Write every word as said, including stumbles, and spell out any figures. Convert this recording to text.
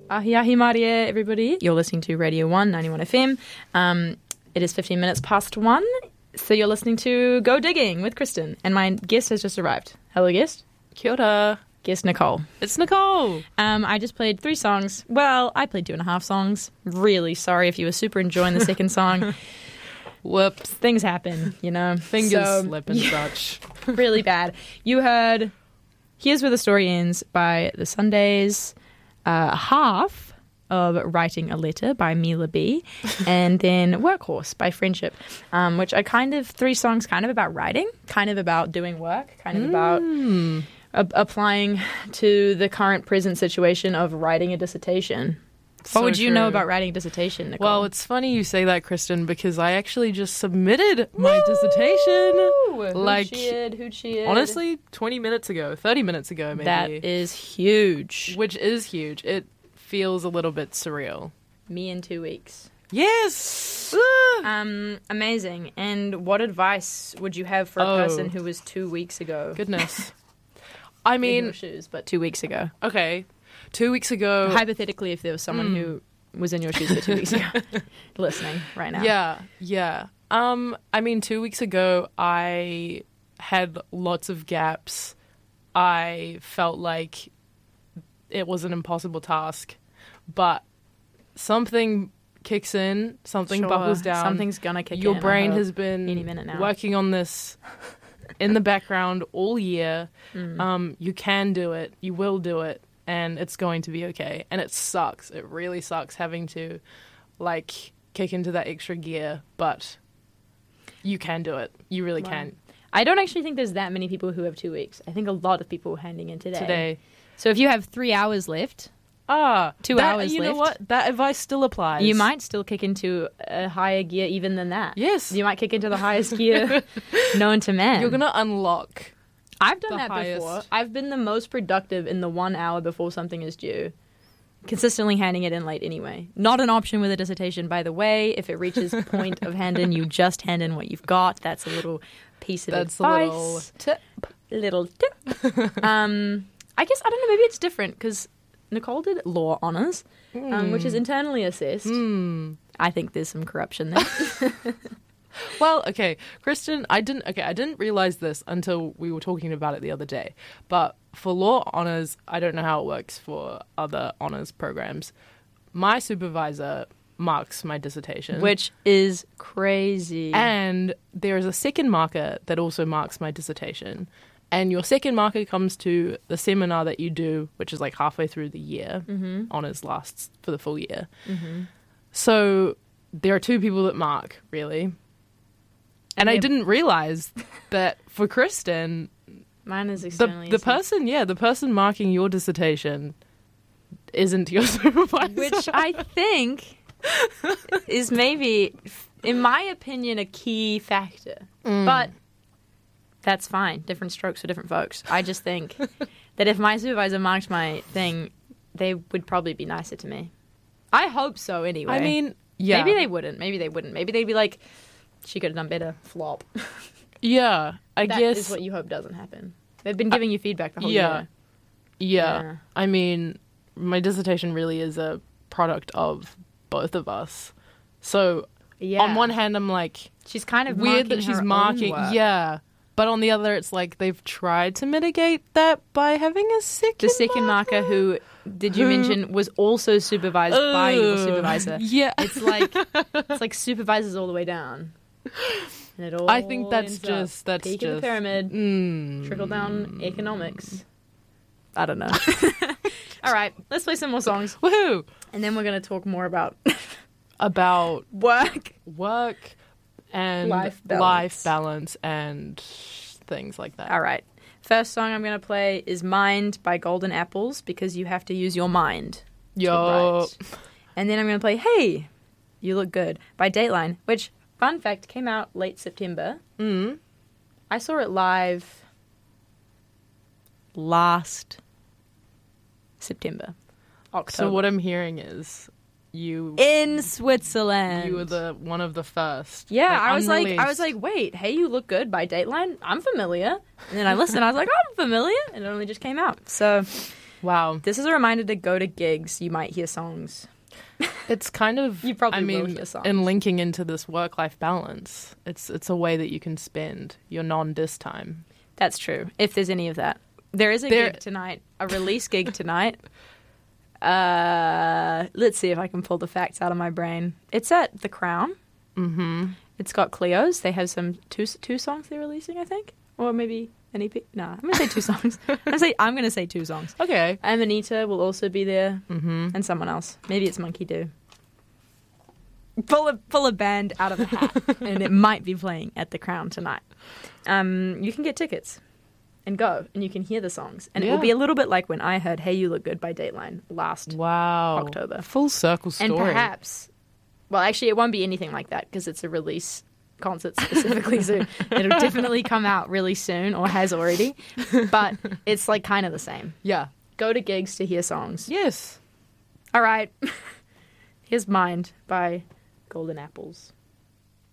Ahi ahi Marie, everybody. You're listening to Radio one, ninety-one F M. Um, it is fifteen minutes past one, so you're listening to Go Digging with Kristen. And my guest has just arrived. Hello, guest. Kia ora. Guest Nicole. It's Nicole. Um, I just played three songs. Well, I played two and a half songs. Really sorry if you were super enjoying the second song. Whoops. Things happen, you know. Fingers so, slip and yeah, such. Really bad. You heard Here's Where the Story Ends by The Sundays. Uh, half of Writing a Letter by Mila B, and then Workhorse by Friendship, um, which are kind of three songs kind of about writing, kind of about doing work, kind of mm. about a- applying to the current present situation of writing a dissertation. So what would you true. know about writing a dissertation, Nicole? Well, it's funny you say that, Kristen, because I actually just submitted my dissertation. Woo! Like, who cheered? Who cheered? Honestly, twenty minutes ago, thirty minutes ago, maybe. That is huge. Which is huge. It feels a little bit surreal. Me in two weeks. Yes! Um, amazing. And what advice would you have for a Oh. person who was two weeks ago? Goodness. I In mean, your shoes, but two weeks ago. okay, two weeks ago. Hypothetically, if there was someone Mm. who was in your shoes for two weeks ago, listening right now. Yeah, yeah. Um, I mean, two weeks ago, I had lots of gaps. I felt like it was an impossible task, but something kicks in, something Sure, buckles down. Something's gonna kick Your in. I brain hope, has been any minute now. working on this in the background all year. Mm. Um, you can do it. You will do it. And it's going to be okay. And it sucks. It really sucks having to, like, kick into that extra gear. But you can do it. You really Wow. can. I don't actually think there's that many people who have two weeks. I think a lot of people are handing in today. Today. So if you have three hours left, Ah, Two that- hours You know left. what? That advice still applies. you might still kick into a higher gear even than that. Yes. You might kick into the highest gear known to man. You're going to unlock. I've done the that highest. before. I've been the most productive in the one hour before something is due. Consistently handing it in late anyway. Not an option with a dissertation, by the way. If it reaches point of hand in, you just hand in what you've got. That's a little piece of That's advice. a little tip. Little tip. um, I guess, I don't know, maybe it's different because Nicole did law honours, um, which is internally assessed. Mm. I think there's some corruption there. Well, okay, Kristen, I didn't. Okay, I didn't realize this until we were talking about it the other day. But for law honors, I don't know how it works for other honors programs. My supervisor marks my dissertation, Which is crazy. and there is a second marker that also marks my dissertation. And your second marker comes to the seminar that you do, which is like halfway through the year. Mm-hmm. Honors lasts for the full year. Mm-hmm. So there are two people that mark, really. And I Yeah. didn't realize that for Kristen, Mine is the externally the assessed. person, yeah, the person marking your dissertation isn't your supervisor. Which I think is maybe, in my opinion, a key factor. Mm. But that's fine. Different strokes for different folks. I just think that if my supervisor marked my thing, they would probably be nicer to me. I hope so anyway. I mean, yeah. Maybe they wouldn't. Maybe they wouldn't. Maybe they'd be like, she could have done better. Flop. Yeah, I That guess. is what you hope doesn't happen. They've been giving you feedback the whole yeah. year. yeah. Yeah. I mean, my dissertation really is a product of both of us. So Yeah. on one hand, I'm like, she's kind of weird marking that she's her own marking. work. Yeah. But on the other, it's like they've tried to mitigate that by having a second The second marker who, did you Who- mention, was also supervised by your Ugh. supervisor. Yeah. It's like it's like supervisors all the way down. And it all I think that's ends up just that's peak just of the pyramid, Mm. trickle down economics. I don't know. All right, let's play some more songs, Woohoo! and then we're gonna talk more about About work. work and Life balance. life balance and things like that. All right. First song I'm gonna play is "Mind" by Golden Apples because you have to use your mind. to Yo. write. And then I'm gonna play "Hey, You Look Good" by Dateline, which, fun fact, came out late September. Mm. I saw it live last September, October. So what I'm hearing is you in Switzerland. you were the one of the first. yeah, I was like, I unreleased. was like, wait, "Hey, You Look Good" by Dateline. I'm familiar. And then I listened. I was like, I'm familiar, and it only just came out. So Wow. This is a reminder to go to gigs. You might hear songs. It's kind of, You probably I mean, will hear songs. in linking into this work-life balance, it's it's a way that you can spend your non-dis time. That's true. If there's any of that. There is a There- gig tonight, a release gig tonight. Uh, let's see if I can pull the facts out of my brain. It's at The Crown. Mm-hmm. It's got Cleo's. They have some two two songs they're releasing, I think, or maybe an E P. Nah, I'm gonna say two songs. I'm gonna say I'm gonna say two songs. Okay. Amanita will also be there, Mm-hmm. and someone else. Maybe it's Monkey Do. Pull a pull a band out of a hat, and it might be playing at The Crown tonight. Um, you can get tickets and go, and you can hear the songs, and it will Yeah. be a little bit like when I heard "Hey, You Look Good" by Dateline last Wow. October. Full circle story. And perhaps, well, actually, it won't be anything like that because it's a release concert specifically, so it'll definitely come out really soon or has already. But it's like kind of the same. Yeah. Go to gigs to hear songs. Yes. All right. Here's Mind by Golden Apples.